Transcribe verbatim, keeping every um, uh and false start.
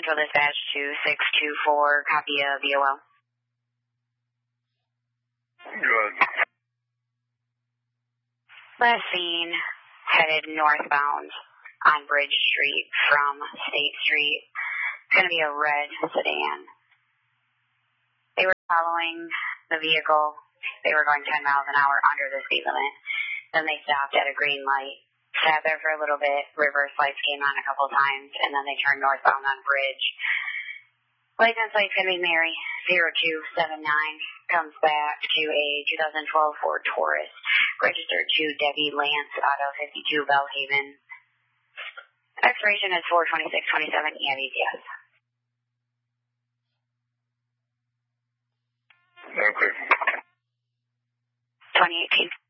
Central Dispatch two six two four, copy of V O L. Good. Last seen headed northbound on Bridge Street from State Street. It's going to be a red sedan. They were following the vehicle. They were going ten miles an hour under the speed limit. Then they stopped at a green light, sat there for a little bit, reverse lights came on a couple times, and then they turned northbound on Bridge. License plate's going to be Mary, zero two seven nine, comes back to a two thousand twelve Ford Taurus, registered to Debbie Lance, Auto fifty-two, Bellhaven. Expiration is four twenty-six twenty-seven, and E T S. Okay. twenty eighteen.